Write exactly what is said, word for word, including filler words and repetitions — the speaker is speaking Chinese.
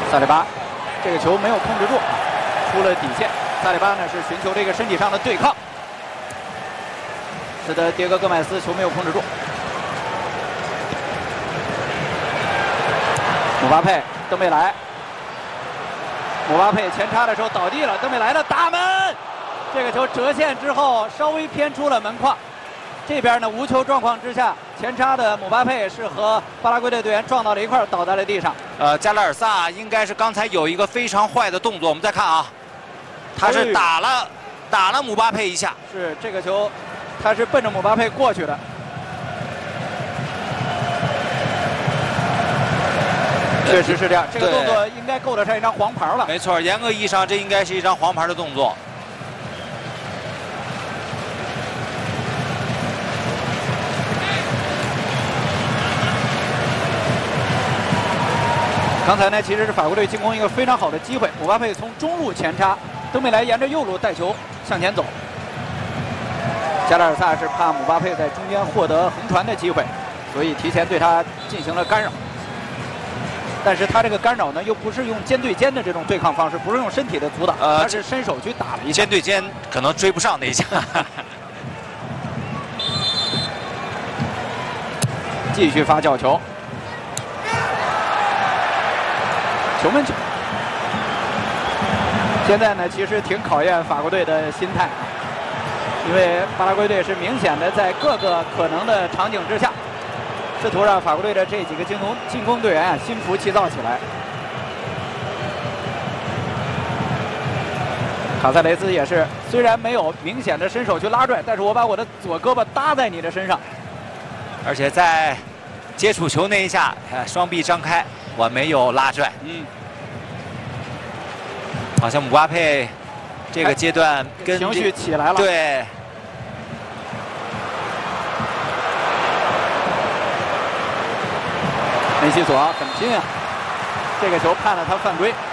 萨里巴，这个球没有控制住，出了底线。萨里巴呢是寻求这个身体上的对抗，使得迭戈·戈麦斯球没有控制住。姆巴佩，登贝莱，姆巴佩前插的时候倒地了，登贝莱的打门，这个球折线之后稍微偏出了门框。这边呢无球状况之下，前插的姆巴佩是和巴拉圭的队员撞到了一块儿，倒在了地上。 呃，加拉尔萨应该是刚才有一个非常坏的动作，我们再看啊，他是打了、哎、打了姆巴佩一下。 是这个球，他是奔着姆巴佩过去的。确实是这样，这个动作应该够得上一张黄牌了。 没错，严格意义上这应该是一张黄牌的动作。 刚才呢，其实是法国队进攻一个非常好的机会，姆巴佩从中路前插，登贝莱沿着右路带球向前走。加拉尔萨是怕姆巴佩在中间获得横传的机会，所以提前对他进行了干扰。但是他这个干扰呢，又不是用肩对肩的这种对抗方式，不是用身体的阻挡，呃，他是伸手去打了一下。 肩对肩可能追不上那一下。 继续发角球。球门球，现在呢，其实挺考验法国队的心态，因为巴拉圭队是明显的在各个可能的场景之下，试图让法国队的这几个进攻进攻队员啊心浮气躁起来。卡塞雷斯也是，虽然没有明显的伸手去拉拽，但是我把我的左胳膊搭在你的身上， 而且在接触球那一下，双臂张开。我没有拉拽， 嗯， 好像姆巴佩这个阶段跟情绪起来了， 对， 梅西索很拼啊，这个球判了他犯规。